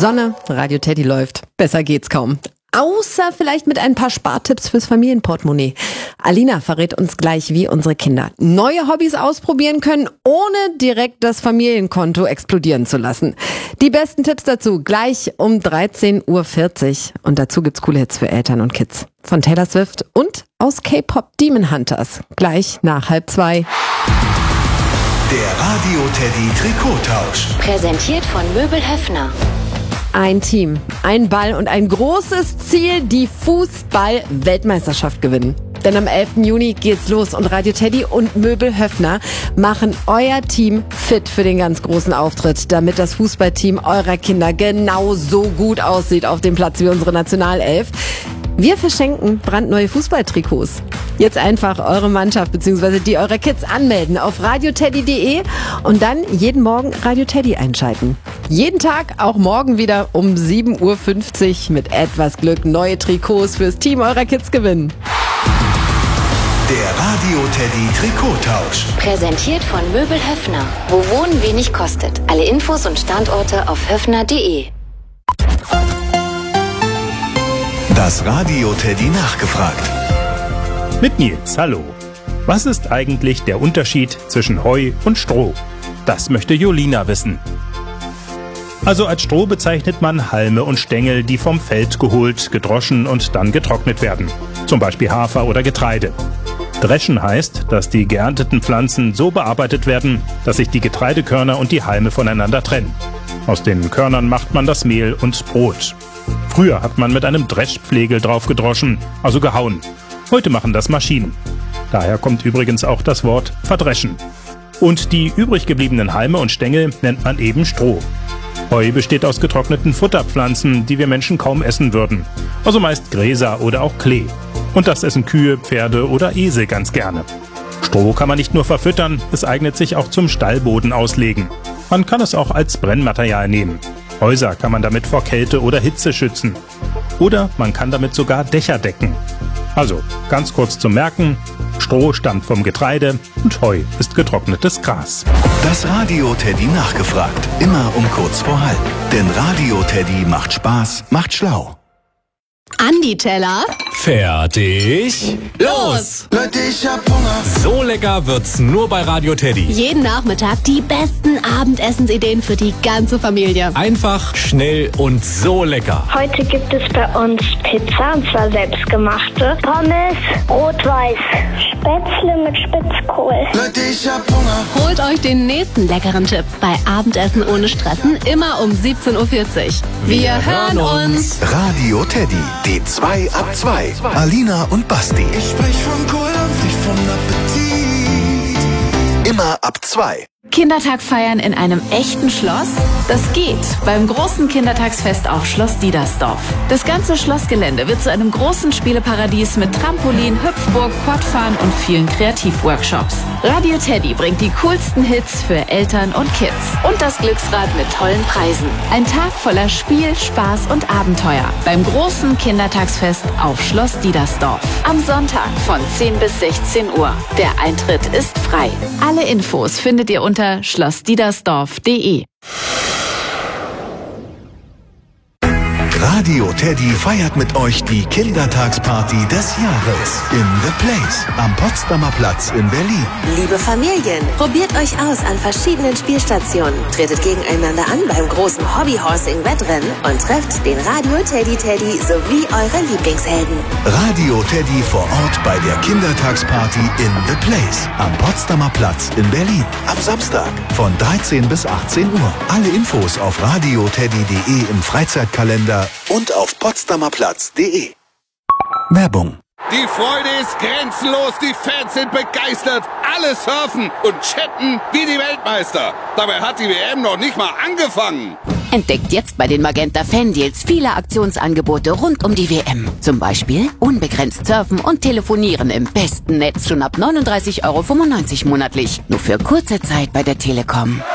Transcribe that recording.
Sonne, Radio Teddy läuft. Besser geht's kaum. Außer vielleicht mit ein paar Spartipps fürs Familienportemonnaie. Alina verrät uns gleich, wie unsere Kinder neue Hobbys ausprobieren können, ohne direkt das Familienkonto explodieren zu lassen. Die besten Tipps dazu gleich um 13:40 Uhr. Und dazu gibt's coole Hits für Eltern und Kids. Von Taylor Swift und aus K-Pop Demon Hunters. Gleich nach 1:30. Der Radio Teddy Trikottausch. Präsentiert von Möbel Höffner. Ein Team, ein Ball und ein großes Ziel, die Fußball-Weltmeisterschaft gewinnen. Denn am 11. Juni geht's los und Radio Teddy und Möbel Höffner machen euer Team fit für den ganz großen Auftritt, damit das Fußballteam eurer Kinder genauso gut aussieht auf dem Platz wie unsere Nationalelf. Wir verschenken brandneue Fußballtrikots. Jetzt einfach eure Mannschaft bzw. die eurer Kids anmelden auf radioteddy.de und dann jeden Morgen Radio Teddy einschalten. Jeden Tag, auch morgen wieder um 7:50 Uhr mit etwas Glück neue Trikots fürs Team eurer Kids gewinnen. Der Radio Teddy Trikottausch. Präsentiert von Möbel Höffner. Wo Wohnen wenig kostet. Alle Infos und Standorte auf höffner.de. Das Radio Teddy nachgefragt. Mit Nils, hallo. Was ist eigentlich der Unterschied zwischen Heu und Stroh? Das möchte Jolina wissen. Also als Stroh bezeichnet man Halme und Stängel, die vom Feld geholt, gedroschen und dann getrocknet werden. Zum Beispiel Hafer oder Getreide. Dreschen heißt, dass die geernteten Pflanzen so bearbeitet werden, dass sich die Getreidekörner und die Halme voneinander trennen. Aus den Körnern macht man das Mehl und Brot. Früher hat man mit einem Dreschpflegel drauf gedroschen, also gehauen. Heute machen das Maschinen. Daher kommt übrigens auch das Wort verdreschen. Und die übrig gebliebenen Halme und Stängel nennt man eben Stroh. Heu besteht aus getrockneten Futterpflanzen, die wir Menschen kaum essen würden. Also meist Gräser oder auch Klee. Und das essen Kühe, Pferde oder Esel ganz gerne. Stroh kann man nicht nur verfüttern, es eignet sich auch zum Stallboden auslegen. Man kann es auch als Brennmaterial nehmen. Häuser kann man damit vor Kälte oder Hitze schützen. Oder man kann damit sogar Dächer decken. Also, ganz kurz zum Merken, Stroh stammt vom Getreide und Heu ist getrocknetes Gras. Das Radio Teddy nachgefragt. Immer um kurz vor halb. Denn Radio Teddy macht Spaß, macht schlau. Andi Teller. Fertig. Los! Leute, ich hab Hunger. So lecker wird's nur bei Radio Teddy. Jeden Nachmittag die besten Abendessensideen für die ganze Familie. Einfach, schnell und so lecker. Heute gibt es bei uns Pizza, und zwar selbstgemachte. Pommes, rot-weiß, Spätzle mit Spitzkohl. Leute, ich hab Hunger. Holt euch den nächsten leckeren Tipp bei Abendessen ohne Stressen, immer um 17:40 Uhr. Wir hören uns. Radio Teddy, die 2 ab 2. Alina und Basti. Ich sprech von Kohl und nicht vom Appetit. Immer ab 2. Kindertag feiern in einem echten Schloss? Das geht beim großen Kindertagsfest auf Schloss Diedersdorf. Das ganze Schlossgelände wird zu einem großen Spieleparadies mit Trampolin, Hüpfburg, Quadfahren und vielen Kreativworkshops. Radio Teddy bringt die coolsten Hits für Eltern und Kids. Und das Glücksrad mit tollen Preisen. Ein Tag voller Spiel, Spaß und Abenteuer beim großen Kindertagsfest auf Schloss Diedersdorf. Am Sonntag von 10 bis 16 Uhr. Der Eintritt ist frei. Alle Infos findet ihr unter schlossdiedersdorf.de. Radio Teddy feiert mit euch die Kindertagsparty des Jahres in The Place am Potsdamer Platz in Berlin. Liebe Familien, probiert euch aus an verschiedenen Spielstationen, tretet gegeneinander an beim großen Hobbyhorsing-Wettrennen und trefft den Radio Teddy sowie eure Lieblingshelden. Radio Teddy vor Ort bei der Kindertagsparty in The Place am Potsdamer Platz in Berlin. Ab Samstag von 13 bis 18 Uhr. Alle Infos auf radioteddy.de im Freizeitkalender und auf potsdamerplatz.de. Werbung. Die Freude ist grenzenlos, die Fans sind begeistert, alle surfen und chatten wie die Weltmeister. Dabei hat die WM noch nicht mal angefangen. Entdeckt jetzt bei den Magenta Fan-Deals viele Aktionsangebote rund um die WM. Zum Beispiel unbegrenzt surfen und telefonieren im besten Netz schon ab 39,95 € monatlich. Nur für kurze Zeit bei der Telekom.